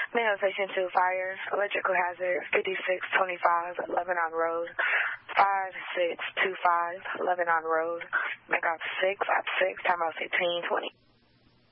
Mail Station 2, fire, electrical hazard, 5625, Lebanon Road, 5625, Lebanon Road, make out 6, op 6, time out 1520.